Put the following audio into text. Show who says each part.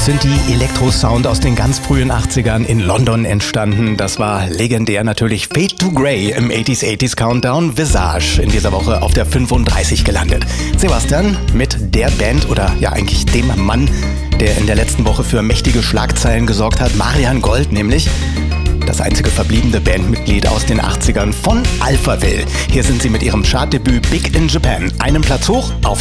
Speaker 1: Synthie-Elektro-Sound aus den ganz frühen 80ern in London entstanden. Das war legendär natürlich Fade to Grey im 80s Countdown. Visage in dieser Woche auf der 35 gelandet. Sebastian mit der Band oder ja eigentlich dem Mann, der in der letzten Woche für mächtige Schlagzeilen gesorgt hat. Marian Gold nämlich. Das einzige verbliebene Bandmitglied aus den 80ern von Alphaville. Hier sind sie mit ihrem Chartdebüt Big in Japan. Einen Platz hoch auf